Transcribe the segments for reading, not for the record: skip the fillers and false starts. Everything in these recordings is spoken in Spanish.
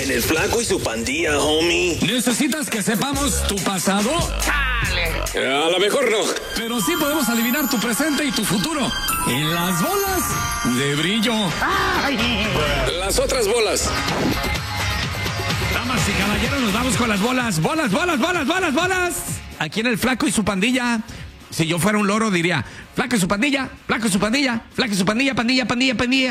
En el Flaco y su Pandilla, homie. ¿Necesitas que sepamos tu pasado? A lo mejor no. Pero sí podemos adivinar tu presente y tu futuro. Y las bolas de brillo. Las otras bolas. Damas y caballeros, nos vamos con las bolas. Bolas, bolas, bolas, bolas, bolas. Aquí en el Flaco y su Pandilla. Si yo fuera un loro diría, Flaco y su pandilla, Flaco y su pandilla, Flaco y su pandilla, pandilla, pandilla, pandilla.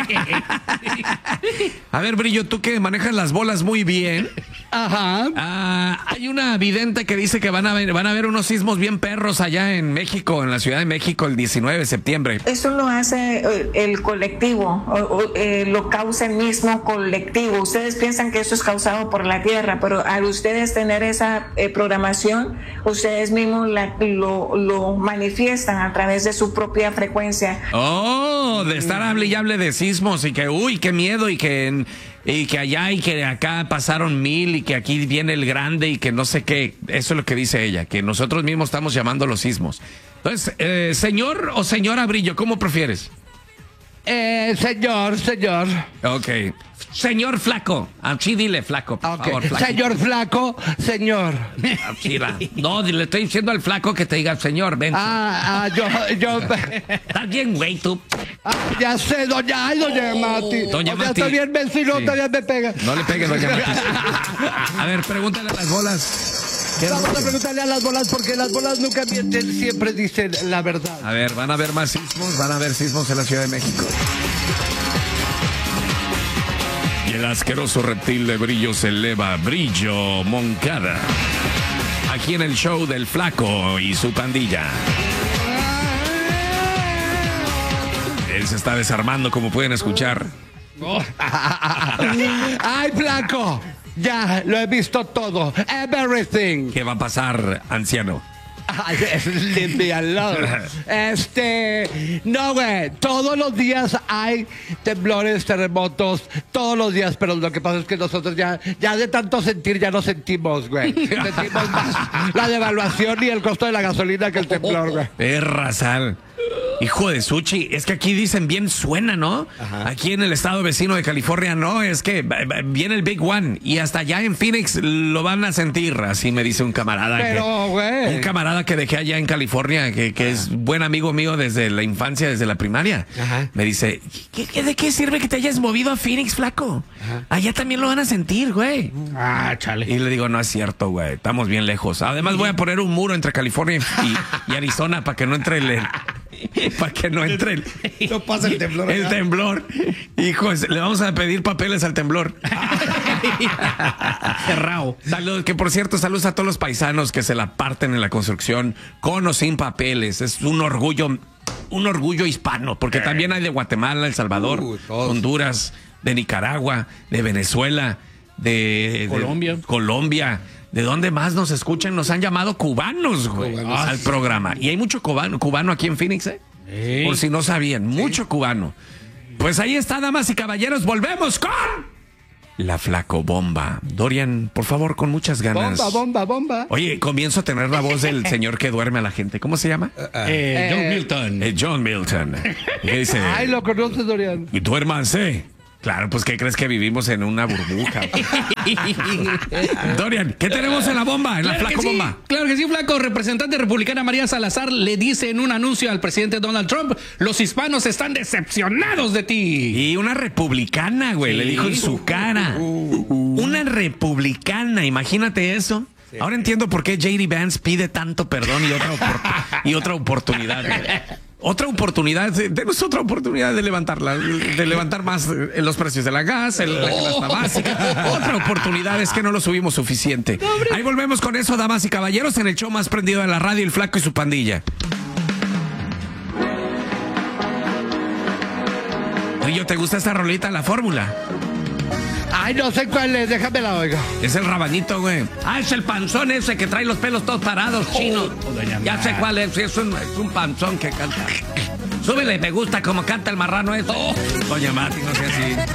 A ver, Brillo, tú que manejas las bolas muy bien. Ajá. Hay una vidente que dice que van a haber unos sismos bien perros allá en México, en la Ciudad de México, el 19 de septiembre. Eso lo hace el colectivo, lo causa el mismo colectivo. Ustedes piensan que eso es causado por la Tierra, pero al ustedes tener esa programación, ustedes mismos lo manifiestan a través de su propia frecuencia. Oh, de estar hable y hable de sismos y que, uy, qué miedo y que allá y que acá pasaron 1000 y que aquí viene el grande y que no sé qué. Eso es lo que dice ella, que nosotros mismos estamos llamando los sismos. Entonces, señor o señora Brillo, ¿cómo prefieres? Señor. Ok. Señor Flaco. Así dile, Flaco, por favor, Flaco. Señor Flaco, señor. Así va. No, le estoy diciendo al Flaco que te diga, señor, ven. Yo. Estás bien, güey, tú. Ya sé, doña Mati. Doña Mati. Estoy bien vecino, Sí. todavía me pega. No le pegues, doña Mati. A ver, pregúntale a las bolas. Vamos a preguntarle a las bolas porque las bolas nunca mienten, siempre dicen la verdad. A ver, van a haber más sismos, van a haber sismos en la Ciudad de México. Y el asqueroso reptil de Brillo se eleva, Brillo Moncada. Aquí en el show del Flaco y su pandilla. Él se está desarmando, como pueden escuchar. ¡Ay, Flaco! Ya, lo he visto todo. Everything. ¿Qué va a pasar, anciano? Ay, leave me alone. No, güey. Todos los días hay temblores, terremotos, todos los días, pero lo que pasa es que nosotros ya de tanto sentir ya no sentimos, güey. Sentimos más la devaluación y el costo de la gasolina que el temblor, güey. Perra sal. Hijo de Suchi, es que aquí dicen bien suena, ¿no? Ajá. Aquí en el estado vecino de California, no, es que viene el Big One y hasta allá en Phoenix lo van a sentir, así me dice un camarada. Pero, güey. Un camarada que dejé allá en California, que es buen amigo mío desde la infancia, desde la primaria. Ajá. Me dice, ¿de qué sirve que te hayas movido a Phoenix, Flaco? Ajá. Allá también lo van a sentir, güey. Chale. Y le digo, no es cierto, güey, estamos bien lejos. Además voy a poner un muro entre California y Arizona para que no entre para que no entre no pasa el temblor. El temblor. Hijos, le vamos a pedir papeles al temblor. Cerrado. Saludos, que por cierto, saludos a todos los paisanos que se la parten en la construcción, con o sin papeles. Es un orgullo hispano, porque también hay de Guatemala, El Salvador, Honduras, de Nicaragua, de Venezuela, de Colombia. ¿De dónde más nos escuchan? Nos han llamado cubanos, güey, al programa. Y hay mucho cubano aquí en Phoenix, ¿eh? Sí. Por si no sabían, mucho cubano. Pues ahí está, damas y caballeros, volvemos con la Flaco Bomba. Dorian, por favor, con muchas ganas. Bomba. Oye, comienzo a tener la voz del señor que duerme a la gente. ¿Cómo se llama? John Milton. John Milton. ¿Qué dice? Ay, lo conoces, Dorian. Duérmanse. Claro, pues ¿qué crees que vivimos en una burbuja? Dorian, ¿qué tenemos en la bomba? En la Flaco Bomba. Claro que sí, Flaco. Representante republicana María Salazar le dice en un anuncio al presidente Donald Trump: los hispanos están decepcionados de ti. Y una republicana, güey, le dijo en su cara. Una republicana, imagínate eso. Sí. Ahora entiendo por qué J.D. Vance pide tanto perdón y otra oportunidad. Otra oportunidad, denos otra oportunidad de levantar más los precios de la gas, la canasta básica. Otra oportunidad, es que no lo subimos suficiente. Ahí volvemos con eso, damas y caballeros, en el show más prendido de la radio, el Flaco y su pandilla. Rillo, ¿te gusta esta rolita, la fórmula? Ay, no sé cuál es, déjame la oiga. Es el rabanito, güey. Es el panzón ese que trae los pelos todos parados, chino. Ya sé cuál es, es un panzón que canta. Súbele, me gusta como canta el marrano ese. Doña Mati, no sé si...